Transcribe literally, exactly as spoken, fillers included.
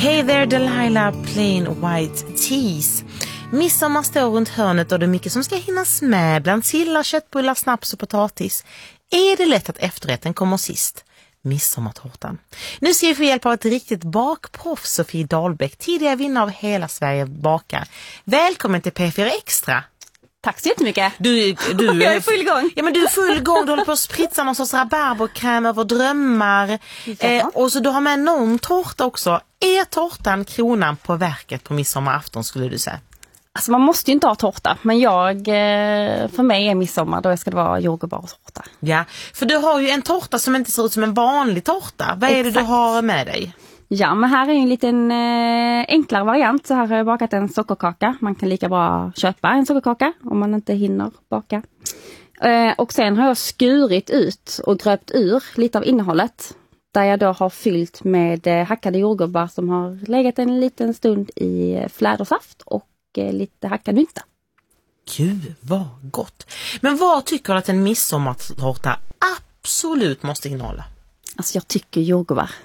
Hey there Delilah, plain white teas. Midsommar står runt hörnet och det är mycket som ska hinnas med. Bland sillar, köttbullar, snaps och potatis. Är det lätt att efterrätten kommer sist? Midsommartårtan. Nu ska vi få hjälp av ett riktigt bakproff, Sofie Dahlbäck, tidigare vinnare av Hela Sverige bakar. Välkommen till P fyra Extra. Tack så jättemycket. Du, du, jag är full gång. Ja, men du är full gång. Du håller på att spritsa någon sorts rabarberkräm över drömmar. Eh, och så du har med någon tårta också. Är tårtan kronan på verket på midsommarafton, skulle du säga? Alltså man måste ju inte ha tårta. Men jag, för mig är midsommar, då ska det vara jordgubbar och tårta. Ja, för du har ju en tårta som inte ser ut som en vanlig tårta. Vad är Exakt. det du har med dig? Ja, men här är en liten eh, enklare variant. Så här har jag bakat en sockerkaka. Man kan lika bra köpa en sockerkaka om man inte hinner baka. Eh, och sen har jag skurit ut och gröpt ur lite av innehållet. Där jag då har fyllt med eh, hackade jordgubbar som har legat en liten stund i flädersaft och eh, lite hackad mynta. Gud, vad gott. Men vad tycker du att en midsommartårta absolut måste innehålla? Alltså jag tycker jordgubbar.